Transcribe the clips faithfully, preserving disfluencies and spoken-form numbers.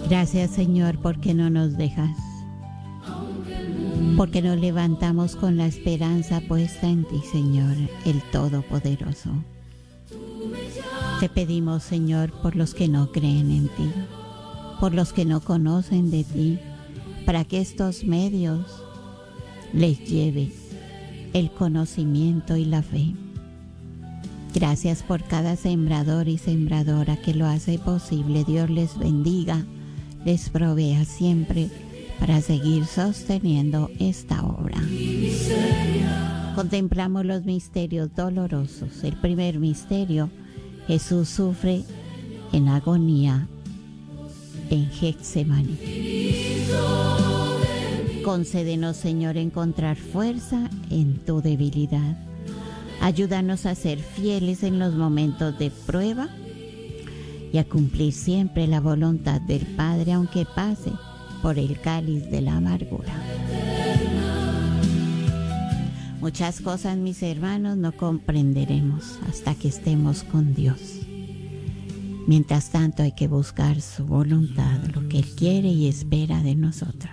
Gracias, Señor, porque no nos dejas, porque nos levantamos con la esperanza puesta en ti, Señor, el Todopoderoso. Te pedimos, Señor, por los que no creen en ti, por los que no conocen de ti, para que estos medios les lleve el conocimiento y la fe. Gracias por cada sembrador y sembradora que lo hace posible. Dios les bendiga, les provea siempre para seguir sosteniendo esta obra. Contemplamos los misterios dolorosos. El primer misterio, Jesús sufre en agonía en Getsemaní. Concédenos, Señor, encontrar fuerza en tu debilidad. Ayúdanos a ser fieles en los momentos de prueba y a cumplir siempre la voluntad del Padre, aunque pase por el cáliz de la amargura. Muchas cosas, mis hermanos, no comprenderemos hasta que estemos con Dios. Mientras tanto, hay que buscar su voluntad, lo que Él quiere y espera de nosotros.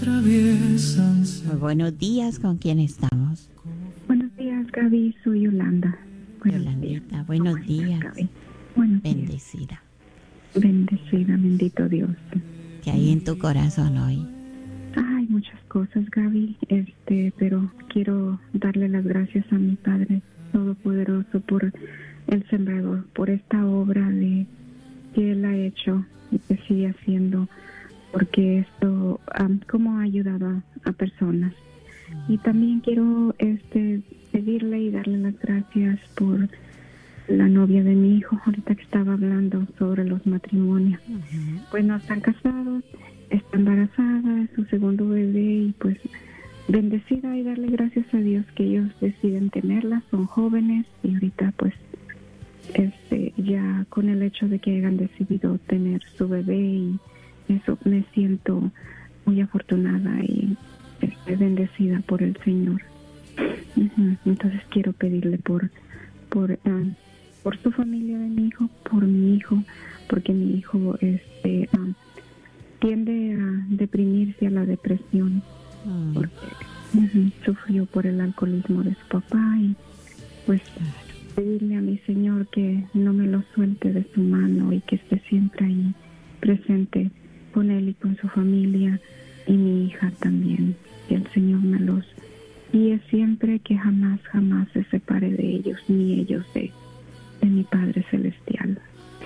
Muy buenos días, ¿con quién estamos? Buenos días, Gaby, soy Yolanda. Yolandita, buenos días. Gaby. Buenos Bendecida. días. Bendecida, bendito Dios. ¿Qué hay en tu corazón hoy? Hay muchas cosas, Gaby, este, pero quiero darle las gracias a mi Padre Todopoderoso por el sembrador, por esta obra de que Él ha hecho y que sigue haciendo, porque esto um, como ha ayudado a, a personas. Y también quiero este pedirle y darle las gracias por la novia de mi hijo, ahorita que estaba hablando sobre los matrimonios. Uh-huh. Pues no están casados, está embarazada, es su segundo bebé y pues bendecida, y darle gracias a Dios que ellos deciden tenerla, son jóvenes y ahorita pues este ya con el hecho de que hayan decidido tener su bebé, y eso me siento muy afortunada y este, bendecida por el Señor. Uh-huh. Entonces quiero pedirle por por uh, por su familia de mi hijo, por mi hijo, porque mi hijo este um, tiende a deprimirse, a la depresión, mm. porque uh-huh, sufrió por el alcoholismo de su papá, y pues pedirle a mi Señor que no me lo suelte de su mano y que esté siempre ahí presente con él y con su familia, y mi hija también, que el Señor me los guíe siempre, que jamás, jamás se separe de ellos, ni ellos de, de mi Padre Celestial.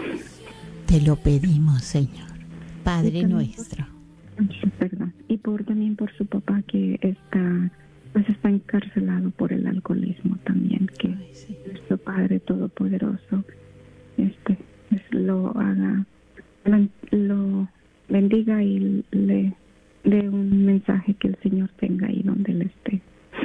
Te lo pedimos, Señor, Padre nuestro. Por, perdón, y por también por su papá, que está pues está encarcelado por el alcoholismo también, que Ay, sí. nuestro Padre Todopoderoso este pues, lo haga, lo, lo bendiga y le dé un mensaje que el Señor tenga ahí donde él esté.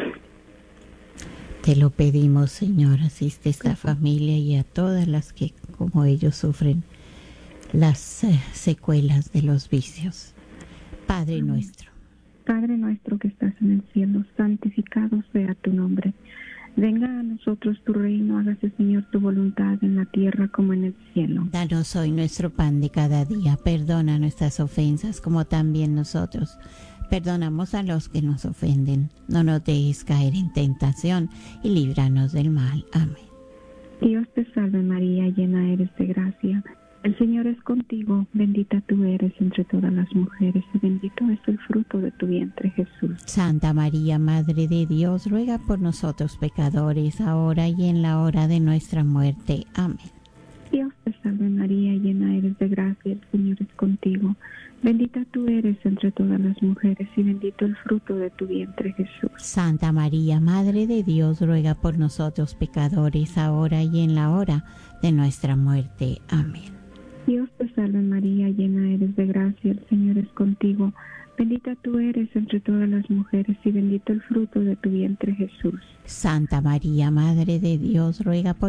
Te lo pedimos, Señor, asiste a esta familia y a todas las que como ellos sufren las eh, secuelas de los vicios. Padre Amén. Nuestro. Padre nuestro que estás en el cielo, santificado sea tu nombre. Venga a nosotros tu reino, hágase, Señor, tu voluntad en la tierra como en el cielo. Danos hoy nuestro pan de cada día. Perdona nuestras ofensas como también nosotros perdonamos a los que nos ofenden. No nos dejes caer en tentación y líbranos del mal. Amén. Dios te salve María, llena eres de gracia. El Señor es contigo, bendita tú eres entre todas las mujeres, y bendito es el fruto de tu vientre, Jesús. Santa María, Madre de Dios, ruega por nosotros pecadores, ahora y en la hora de nuestra muerte. Amén. Dios te salve María, llena eres de gracia, el Señor es contigo. Bendita tú eres entre todas las mujeres, y bendito el fruto de tu vientre, Jesús. Santa María, Madre de Dios, ruega por nosotros pecadores, ahora y en la hora de nuestra muerte. Amén. Dios te salve María, llena eres de gracia, el Señor es contigo. Bendita tú eres entre todas las mujeres, y bendito el fruto de tu vientre, Jesús. Santa María, Madre de Dios, ruega por